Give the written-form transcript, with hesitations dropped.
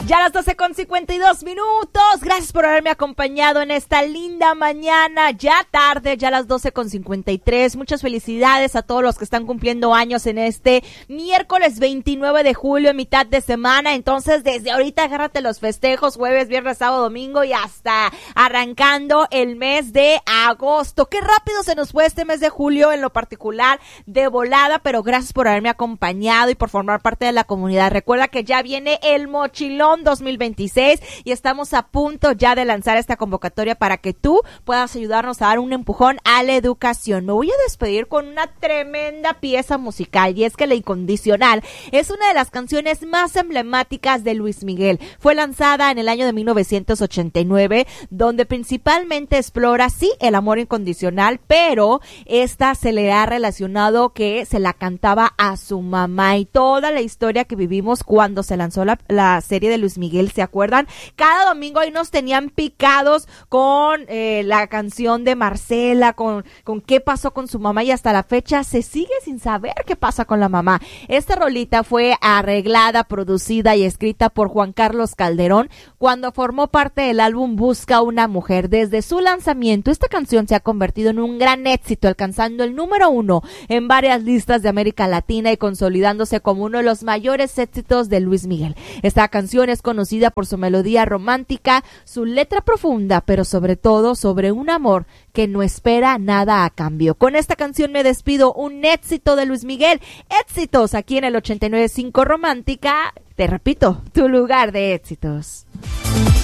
Ya a las 12:52. Gracias por haberme acompañado en esta linda mañana. Ya tarde, ya a las 12:53. Muchas felicidades a todos los que están cumpliendo años en este miércoles 29 de julio, mitad de semana. Entonces, desde ahorita agárrate los festejos, jueves, viernes, sábado, domingo y hasta arrancando el mes de agosto. Qué rápido se nos fue este mes de julio, en lo particular de volada, pero gracias por haberme acompañado y por formar parte de la comunidad. Recuerda que ya viene el Mochilón 2026 y estamos a punto ya de lanzar esta convocatoria para que tú puedas ayudarnos a dar un empujón a la educación. Me voy a despedir con una tremenda pieza musical, y es que La Incondicional es una de las canciones más emblemáticas de Luis Miguel. Fue lanzada en el año de 1989, donde principalmente explora, sí, el amor incondicional, pero esta se le ha relacionado que se la cantaba a su mamá, y toda la historia que vivimos cuando se lanzó la serie de Luis Miguel, ¿se acuerdan? Cada domingo ahí nos tenían picados con la canción de Marcela, con qué pasó con su mamá, y hasta la fecha se sigue sin saber qué pasa con la mamá. Esta rolita fue arreglada, producida y escrita por Juan Carlos Calderón cuando formó parte del álbum Busca una Mujer. Desde su lanzamiento, esta canción se ha convertido en un gran éxito, alcanzando el número 1 en varias listas de América Latina y consolidándose como uno de los mayores éxitos de Luis Miguel. Esta canción es conocida por su melodía romántica, su letra profunda, pero sobre todo sobre un amor que no espera nada a cambio. Con esta canción me despido, un éxito de Luis Miguel. Éxitos aquí en el 89.5 Romántica. Te repito, tu lugar de éxitos.